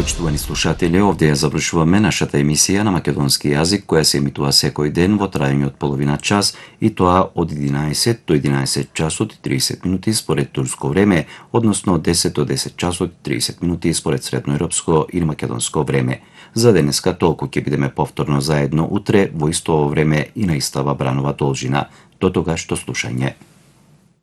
Почитувани слушатели, овде ја завршуваме нашата емисија на македонски јазик, која се емитува секој ден во трајање од половина час, и тоа од 11 до 11 часот и 30 минути според турско време, односно од 10 до 10 часот и 30 минути според средноевропско или македонско време. За денеска толку, ќе бидеме повторно заедно утре во исто време и на истава бранова должина. До тогаш, до слушање.